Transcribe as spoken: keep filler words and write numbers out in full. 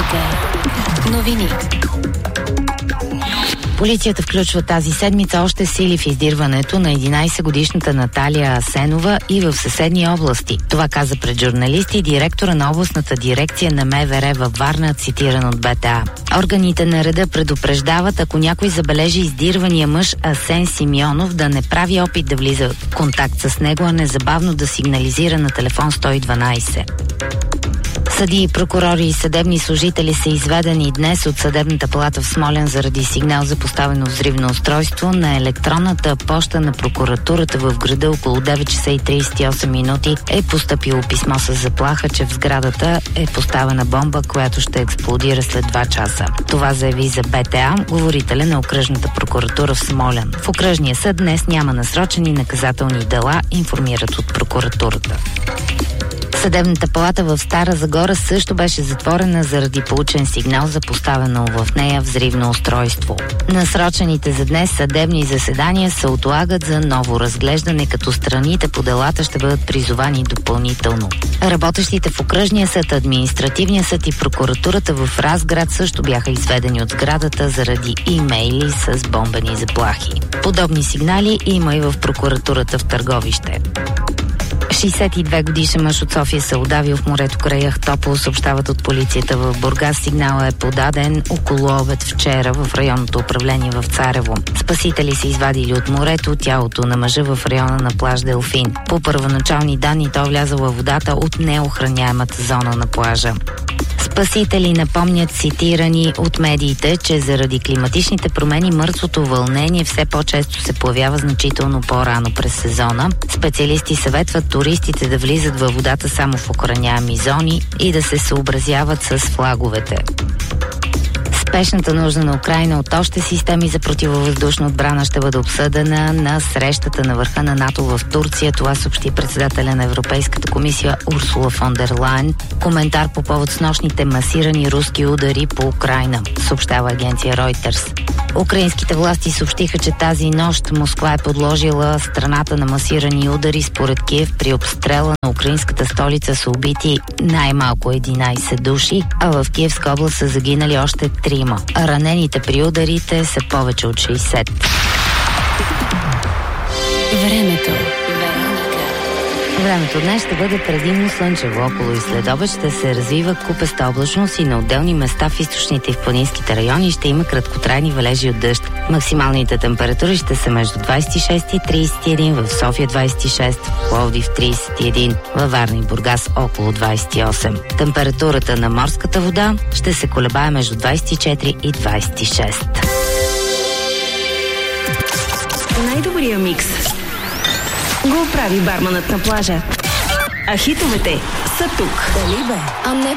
Вероника. Новини. Полицията включва тази седмица още сили в издирването на единайсетгодишната Наталия Асенова и в съседни области. Това каза пред журналисти директора на областната дирекция на МВР във Варна, цитиран от БТА. Органите на реда предупреждават, ако някой забележи издирвания мъж Асен Симеонов, да не прави опит да влиза в контакт с него, а незабавно да сигнализира на телефон сто и дванайсет. Съдии, прокурори и съдебни служители са изведени днес от Съдебната палата в Смолян заради сигнал за поставено взривно устройство на електронната поща на прокуратурата в града. Около девет часа и трийсет и осем минути е постъпило писмо с заплаха, че в сградата е поставена бомба, която ще експлодира след два часа. Това заяви за БТА говорителя на окръжната прокуратура в Смолян. В окръжния съд днес няма насрочени наказателни дела, информират от прокуратурата. Съдебната палата в Стара Загора също беше затворена заради получен сигнал за поставено в нея взривно устройство. Насрочените за днес съдебни заседания се отлагат за ново разглеждане, като страните по делата ще бъдат призовани допълнително. Работещите в окръжния съд, административния съд и прокуратурата в Разград също бяха изведени от сградата заради имейли с бомбени заплахи. Подобни сигнали има и в прокуратурата в Търговище. шейсет и две годишен мъж от София се удавил в морето край Ахтопол, съобщават от полицията в Бургас. Сигналът е подаден около обед вчера в районното управление в Царево. Спасители са извадили от морето тялото на мъжа в района на плаж Делфин. По първоначални данни той влязъл във водата от неохраняемата зона на плажа. Спасители напомнят, цитирани от медиите, че заради климатичните промени мъртвото вълнение все по-често се появява значително по-рано през сезона. Специалисти съветват туристите да влизат във водата само в охраняеми зони и да се съобразяват с флаговете. Спешната нужда на Украйна от още системи за противовъздушна отбрана ще бъде обсъдена на срещата на върха на НАТО в Турция. Това съобщи председателя на Европейската комисия Урсула фон дер Лайен. Коментар по повод снощните масирани руски удари по Украйна, съобщава агенция Reuters. Украинските власти съобщиха, че тази нощ Москва е подложила страната на масирани удари. Според Киев при обстрела на украинската столица са убити най-малко единайсет души, а в Киевска област са загинали още трима. А ранените при ударите са повече от шейсет. Времето. Времето днес ще бъде предимно слънчево. Около и след обед ще се развива купеста облачност и на отделни места в източните и в планинските райони ще има краткотрайни валежи от дъжд. Максималните температури ще са между двайсет и шест и трийсет и един, в София двайсет и шест, в Пловдив трийсет и един, във Варна и Бургас около двайсет и осем. Температурата на морската вода ще се колебае между двайсет и четири и двайсет и шест. Най-добрия микс го прави барманът на плажа. А хитовете са тук. Дали бе? А не